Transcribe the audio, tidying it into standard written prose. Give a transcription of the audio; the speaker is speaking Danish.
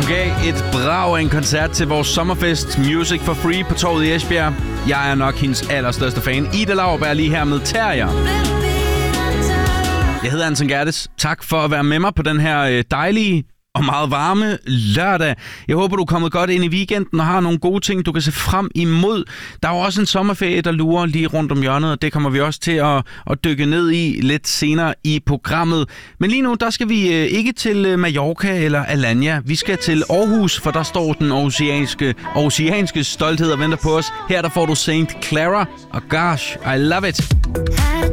gav et brag af en koncert til vores sommerfest Music for Free på Torvet i Esbjerg. Jeg er nok hendes allerstørste fan. Ida Lauerberg lige her med Terrier. Jeg hedder Anton Gerdes. Tak for at være med mig på den her dejlige og meget varme lørdag. Jeg håber, du er kommet godt ind i weekenden og har nogle gode ting, du kan se frem imod. Der er jo også en sommerferie, der lurer lige rundt om hjørnet, og det kommer vi også til at dykke ned i lidt senere i programmet. Men lige nu, der skal vi ikke til Mallorca eller Alanya. Vi skal til Aarhus, for der står den oceanske stolthed og venter på os. Her der får du Saint Clara og Gosh, I Love It.